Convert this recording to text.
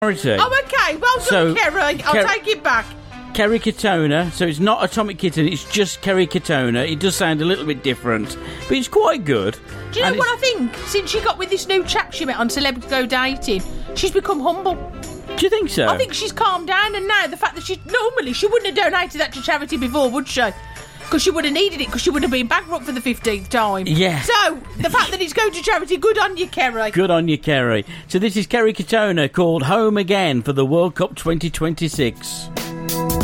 charity. Oh, okay. Well done, Kerry. I'll take it back. Kerry Katona, so it's not Atomic Kitten, it's just Kerry Katona. It does sound a little bit different, but it's quite good. Do you know what I think? Since she got with this new chap she met on Celebrity Go Dating, she's become humble. Do you think so? I think she's calmed down, and now the fact that normally she wouldn't have donated that to charity before, would she? Because she would have needed it, because she would have been bankrupt for the 15th time. Yeah. So, the fact that it's going to charity, good on you, Kerry. Good on you, Kerry. So this is Kerry Katona called Home Again for the World Cup 2026.